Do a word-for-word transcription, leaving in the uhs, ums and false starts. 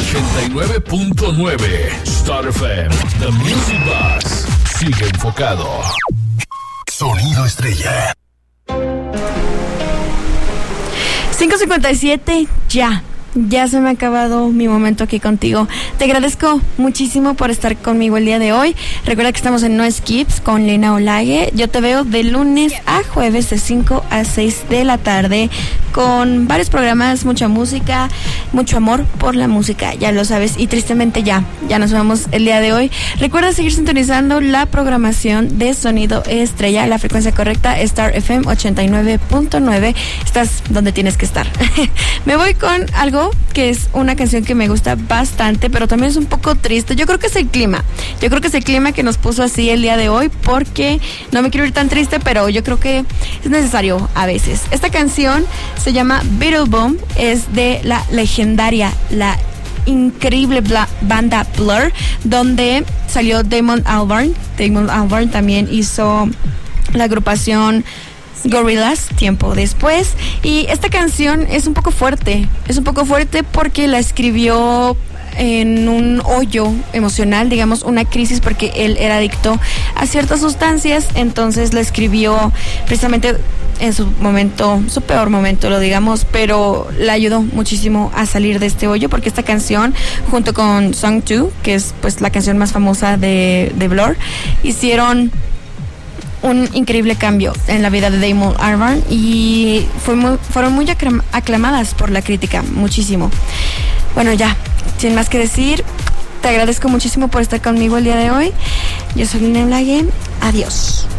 ochenta y nueve punto nueve Star F M, The Music Box. Sigue enfocado. Sonido estrella. cinco cincuenta y siete, ya. Ya se me ha acabado mi momento aquí contigo. Te agradezco muchísimo por estar conmigo el día de hoy. Recuerda que estamos en No Skips con Lena Olague. Yo te veo de lunes a jueves de cinco a seis de la tarde con varios programas, mucha música, mucho amor por la música, ya lo sabes. Y tristemente ya, ya nos vemos el día de hoy. Recuerda seguir sintonizando la programación de Sonido Estrella, la frecuencia correcta, Star F M ochenta y nueve punto nueve. Estás donde tienes que estar. Me voy con algo que es una canción que me gusta bastante, pero también es un poco triste. Yo creo que es el clima. Yo creo que es el clima que nos puso así el día de hoy, porque no me quiero ir tan triste, pero yo creo que es necesario a veces. Esta canción se llama Beetle Boom, es de la legendaria, la increíble bla- banda Blur, donde salió Damon Albarn. Damon Albarn también hizo la agrupación Gorillaz tiempo después, y esta canción es un poco fuerte, es un poco fuerte porque la escribió en un hoyo emocional, digamos, una crisis, porque él era adicto a ciertas sustancias. Entonces la escribió precisamente en su momento, su peor momento, lo digamos, pero le ayudó muchísimo a salir de este hoyo, porque esta canción, junto con Song dos, que es pues la canción más famosa de, de Blur, hicieron un increíble cambio en la vida de Damon Albarn, y fue muy, fueron muy aclam- aclamadas por la crítica, muchísimo. Bueno, ya, sin más que decir, te agradezco muchísimo por estar conmigo el día de hoy. Yo soy Lena Olague. Adiós.